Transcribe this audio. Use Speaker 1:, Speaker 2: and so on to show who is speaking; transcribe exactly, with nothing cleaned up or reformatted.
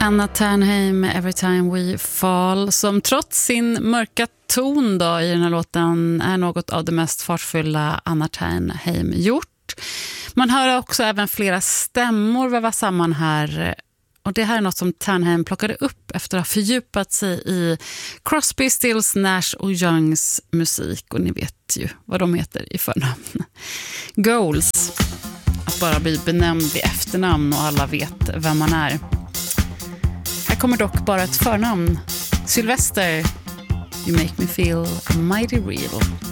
Speaker 1: Anna Ternheim, Every Time We Fall, som trots sin mörka ton då i den här låten är något av det mest fartfulla Anna Ternheim gjort. Man hör också även flera stämmor väva samman här, och det här är något som Ternheim plockade upp efter att ha fördjupat sig i Crosby, Stills, Nash och Youngs musik, och ni vet ju vad de heter i förnamn. Goals, att bara bli benämnd vid efternamn och alla vet vem man är. Här kommer dock bara ett förnamn. Sylvester, You Make Me Feel Mighty Real.